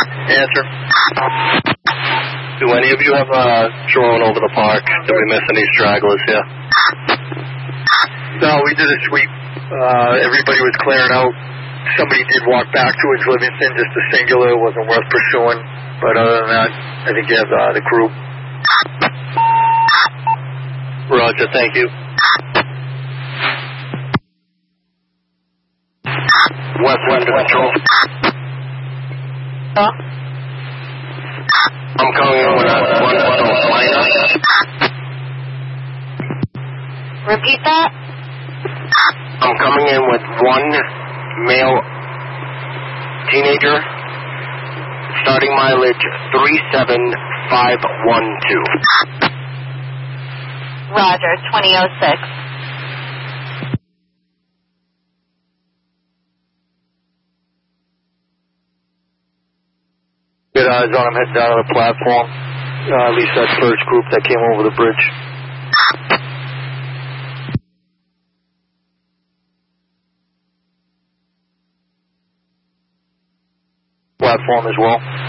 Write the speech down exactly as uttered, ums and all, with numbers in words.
Answer. Do any of you have a drone over the park? Did we miss any stragglers here? No, we did a sweep. Uh, everybody was clearing out. Somebody did walk back towards Livingston, just a singular, wasn't worth pursuing. But other than that, I think you have uh, the crew. Roger, thank you. West Wind Control. Huh? I'm coming in with a one South minor. Repeat that? I'm coming in with one male teenager, starting mileage three seven five one two. Roger, twenty oh six. Good eyes on him heading down to the platform. Uh, at least that first group that came over the bridge. Platform as well.